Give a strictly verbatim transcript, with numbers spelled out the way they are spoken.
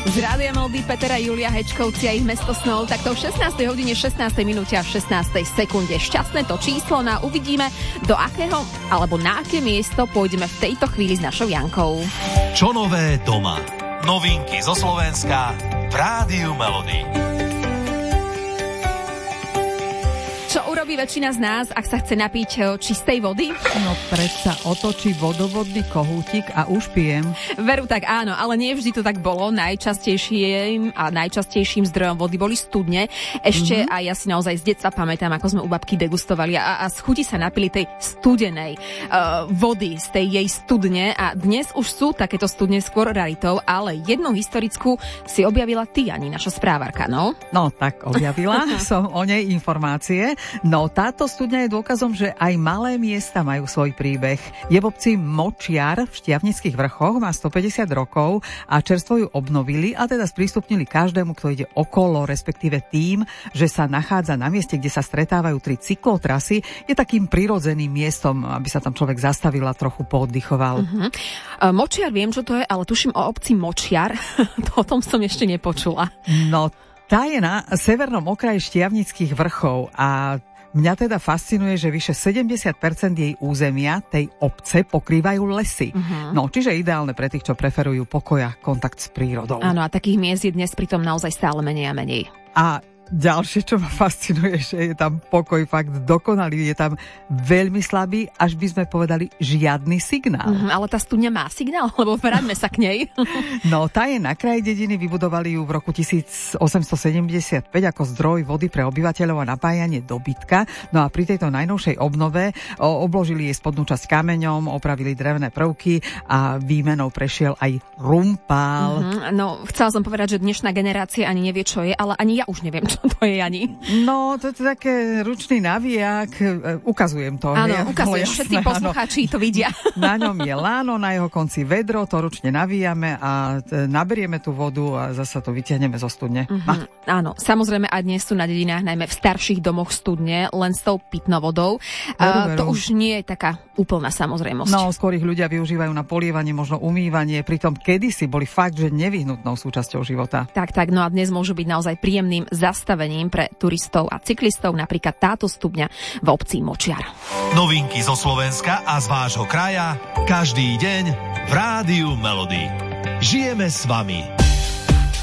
Z Rádia Melody Peter a Julia Hečkovci a ich Mesto snov, takto v šestnástej hodine šestnástej minúte a šestnástej sekunde. Šťastné to číslo, no a uvidíme, do akého alebo na aké miesto pôjdeme v tejto chvíli s našou Jankou. Čo nové doma? Novinky zo Slovenska v Rádiu Melody. Čo urobí väčšina z nás, ak sa chce napiť čistej vody? No predsa otočí vodovodný kohútik a už pijem. Veru tak áno, ale nie vždy to tak bolo. Najčastejším a najčastejším zdrojom vody boli studne. Ešte mm-hmm. aj ja si naozaj z detstva pamätám, ako sme u babky degustovali a, a z chuti sa napili tej studenej uh, vody, z tej jej studne. A dnes už sú takéto studne skôr raritou, ale jednu historickú si objavila ty, Ani, naša správarka, no? No tak objavila som o nej informácie. No táto studňa je dôkazom, že aj malé miesta majú svoj príbeh. Je v obci Močiar v Štiavnických vrchoch, má stopäťdesiat rokov a čerstvo ju obnovili a teda sprístupnili každému, kto ide okolo, respektíve tým, že sa nachádza na mieste, kde sa stretávajú tri cyklotrasy, je takým prirodzeným miestom, aby sa tam človek zastavil a trochu pooddychoval. Uh-huh. Močiar viem, čo to je, ale tuším o obci Močiar. O tom som ešte nepočula. No tá je na severnom okraji Štiavnických vrchov a mňa teda fascinuje, že vyše sedemdesiat percent jej územia, tej obce, pokrývajú lesy. Uh-huh. No, čiže ideálne pre tých, čo preferujú pokoj a kontakt s prírodou. Áno, a takých miest je dnes pritom naozaj stále menej a menej. A ďalšie, čo ma fascinuje, že je tam pokoj fakt dokonalý, je tam veľmi slabý, až by sme povedali žiadny signál. Mm, ale tá studňa má signál, lebo vráťme sa k nej. No, tá je na kraji dediny, vybudovali ju v roku tisícosemstosedemdesiatpäť ako zdroj vody pre obyvateľov a napájanie dobytka. No a pri tejto najnovšej obnove o, obložili jej spodnú časť kameňom, opravili drevné prvky a výmenou prešiel aj rumpál. Mm-hmm, no, chcela som povedať, že dnešná generácia ani nevie, čo je, ale ani ja už neviem, čo to je, Ani. No, to je také ručný navíjak. Ukazujem to. Áno, ukazuješ. Všetci poslucháči to vidia. Na ňom je láno, na jeho konci vedro, to ručne navíjame a naberieme tú vodu a zasa to vytiahneme zo studne. Mm-hmm. Áno, samozrejme aj dnes sú na dedinách, najmä v starších domoch studne, len s tou pitnou vodou. Veru, veru. To už nie je taká úplná samozrejmosť. No, skôr ich ľudia využívajú na polievanie, možno umývanie, pritom kedysi boli fakt, že nevyhnutnou súčasťou života. Tak, tak, no a dnes môžu byť naozaj príjemným zastavením pre turistov a cyklistov, napríklad táto studňa v obci Močiar. Novinky zo Slovenska a z vášho kraja každý deň v Rádiu Melody. Žijeme s vami.